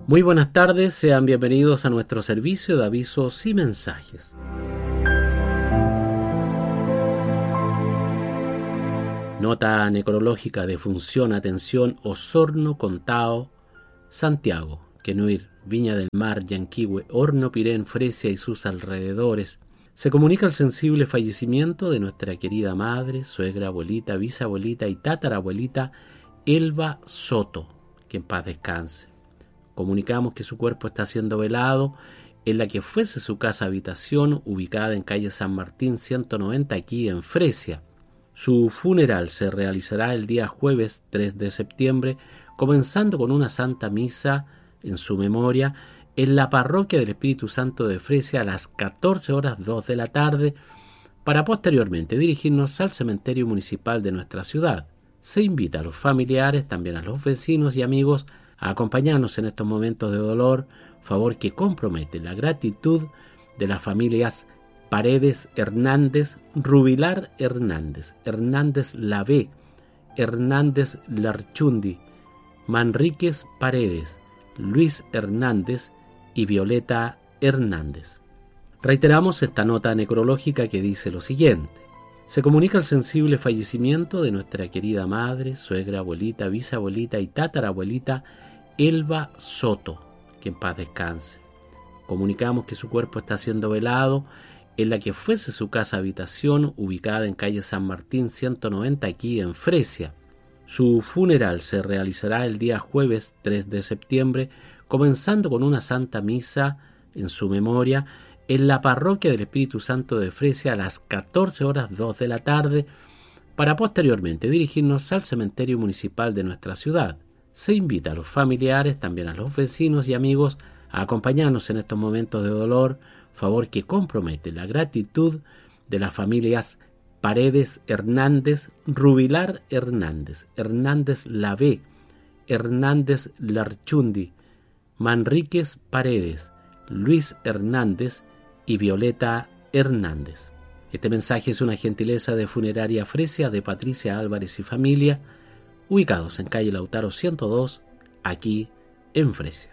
Muy buenas tardes, sean bienvenidos a nuestro servicio de avisos y mensajes. Nota necrológica de función, atención, Osorno, Contao, Santiago, Quenuir, Viña del Mar, Yanquihue, Horno Pirén, Fresia y sus alrededores. Se comunica el sensible fallecimiento de nuestra querida madre, suegra, abuelita, bisabuelita y tatarabuelita Elba Soto, que en paz descanse. Comunicamos que su cuerpo está siendo velado en la que fuese su casa habitación, ubicada en calle San Martín 190, aquí en Fresia. Su funeral se realizará el día jueves 3 de septiembre, comenzando con una santa misa en su memoria en la parroquia del Espíritu Santo de Fresia a las 14:02 de la tarde, para posteriormente dirigirnos al cementerio municipal de nuestra ciudad. Se invita a los familiares, también a los vecinos y amigos, a acompañarnos en estos momentos de dolor, favor que compromete la gratitud de las familias Paredes Hernández, Rubilar Hernández, Hernández Lavé, Hernández Larchundi, Manríquez Paredes, Luis Hernández y Violeta Hernández. Reiteramos esta nota necrológica que dice lo siguiente. Se comunica el sensible fallecimiento de nuestra querida madre, suegra, abuelita, bisabuelita y tatarabuelita Elba Soto, que en paz descanse. Comunicamos que su cuerpo está siendo velado en la que fuese su casa habitación, ubicada en calle San Martín 190, aquí en Fresia. Su funeral se realizará el día jueves 3 de septiembre, comenzando con una santa misa en su memoria en la parroquia del Espíritu Santo de Fresia a las 14:02 de la tarde, para posteriormente dirigirnos al cementerio municipal de nuestra ciudad. Se invita a los familiares, también a los vecinos y amigos, a acompañarnos en estos momentos de dolor, favor que compromete la gratitud de las familias Paredes Hernández, Rubilar Hernández, Hernández Lavé, Hernández Larchundi, Manríquez Paredes, Luis Hernández y Violeta Hernández. Este mensaje es una gentileza de Funeraria Fresia de Patricia Álvarez y familia, ubicados en calle Lautaro 102, aquí en Fresia.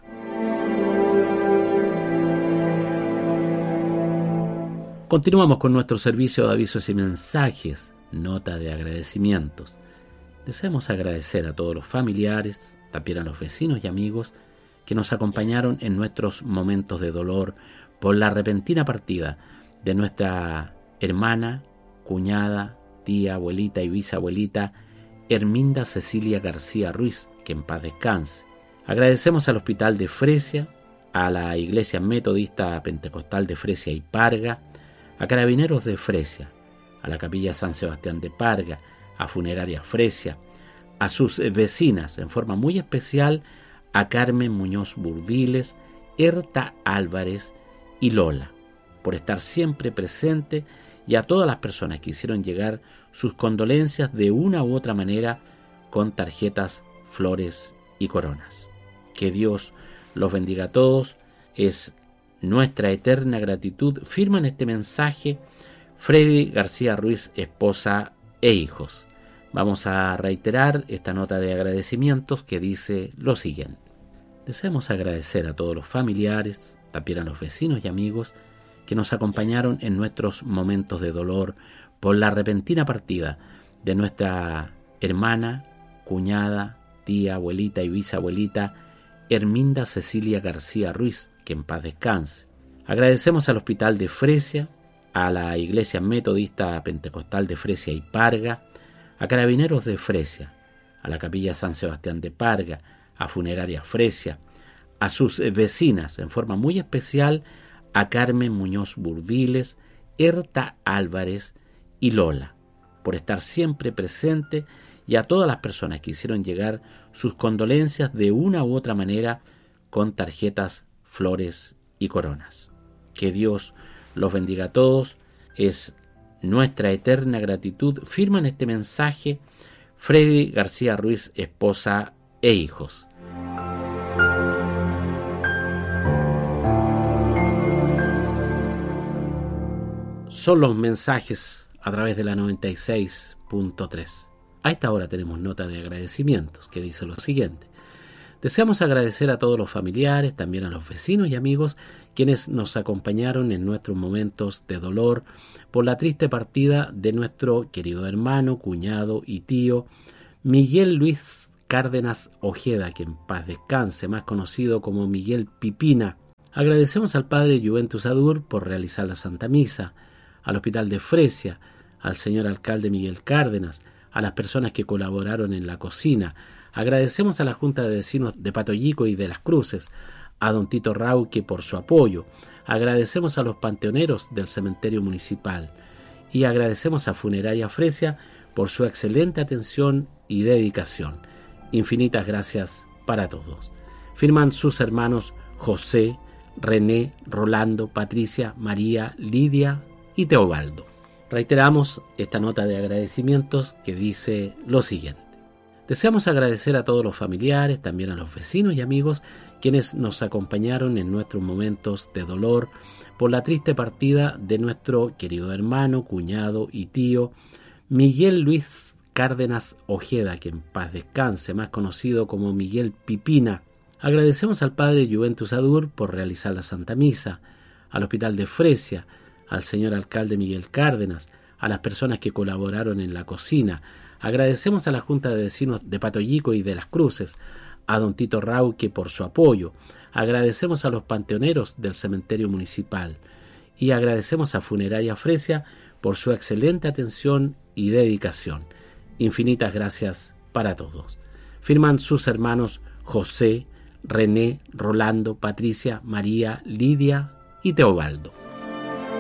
Continuamos con nuestro servicio de avisos y mensajes, nota de agradecimientos. Deseamos agradecer a todos los familiares, también a los vecinos y amigos que nos acompañaron en nuestros momentos de dolor por la repentina partida de nuestra hermana, cuñada, tía, abuelita y bisabuelita Herminda Cecilia García Ruiz, que en paz descanse. Agradecemos al Hospital de Fresia, a la Iglesia Metodista Pentecostal de Fresia y Parga, a Carabineros de Fresia, a la Capilla San Sebastián de Parga, a Funeraria Fresia, a sus vecinas, en forma muy especial a Carmen Muñoz Burdiles, Herta Álvarez y Lola, por estar siempre presente, y a todas las personas que hicieron llegar sus condolencias de una u otra manera con tarjetas, flores y coronas. Que Dios los bendiga a todos, es nuestra eterna gratitud. Firman este mensaje Freddy García Ruiz, esposa e hijos. Vamos a reiterar esta nota de agradecimientos que dice lo siguiente. Deseamos agradecer a todos los familiares, también a los vecinos y amigos que nos acompañaron en nuestros momentos de dolor por la repentina partida de nuestra hermana, cuñada, tía, abuelita y bisabuelita Herminda Cecilia García Ruiz, que en paz descanse. Agradecemos al Hospital de Fresia, a la Iglesia Metodista Pentecostal de Fresia y Parga, a Carabineros de Fresia, a la Capilla San Sebastián de Parga, a Funeraria Fresia, a sus vecinas, en forma muy especial a Carmen Muñoz Burdiles, Herta Álvarez y Lola, por estar siempre presente, y a todas las personas que hicieron llegar sus condolencias de una u otra manera con tarjetas, flores y coronas. Que Dios los bendiga a todos, es nuestra eterna gratitud. Firman este mensaje Freddy García Ruiz, esposa e hijos. Son los mensajes a través de la 96.3. A esta hora tenemos nota de agradecimientos que dice lo siguiente. Deseamos agradecer a todos los familiares, también a los vecinos y amigos quienes nos acompañaron en nuestros momentos de dolor por la triste partida de nuestro querido hermano, cuñado y tío Miguel Luis Cárdenas Ojeda, que en paz descanse, más conocido como Miguel Pipina. Agradecemos al Padre Juventus Adur por realizar la Santa Misa, al Hospital de Fresia, al señor alcalde Miguel Cárdenas, a las personas que colaboraron en la cocina. Agradecemos a la Junta de Vecinos de Patoyico y de Las Cruces, a don Tito Rauque por su apoyo. Agradecemos a los panteoneros del cementerio municipal y agradecemos a Funeraria Fresia por su excelente atención y dedicación. Infinitas gracias para todos. Firman sus hermanos José, René, Rolando, Patricia, María, Lidia y Teobaldo. Reiteramos esta nota de agradecimientos que dice lo siguiente. Deseamos agradecer a todos los familiares, también a los vecinos y amigos quienes nos acompañaron en nuestros momentos de dolor por la triste partida de nuestro querido hermano, cuñado y tío Miguel Luis Cárdenas Ojeda, que en paz descanse, más conocido como Miguel Pipina. Agradecemos al Padre Juventus Adur por realizar la Santa Misa, al Hospital de Fresia, al señor alcalde Miguel Cárdenas, a las personas que colaboraron en la cocina. Agradecemos a la Junta de Vecinos de Patoyico y de Las Cruces, a don Tito Rauque por su apoyo. Agradecemos a los panteoneros del cementerio municipal y agradecemos a Funeraria Fresia por su excelente atención y dedicación. Infinitas gracias para todos. Firman sus hermanos José, René, Rolando, Patricia, María, Lidia y Teobaldo.